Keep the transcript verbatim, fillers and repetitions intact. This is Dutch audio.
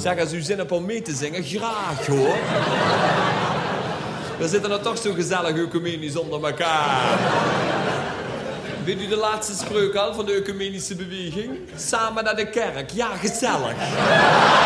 Zeg, als u zin hebt om mee te zingen, graag hoor. We zitten er toch zo gezellig ecumenisch onder elkaar. Weet u de laatste spreuk al van de ecumenische beweging? Samen naar de kerk, ja, gezellig.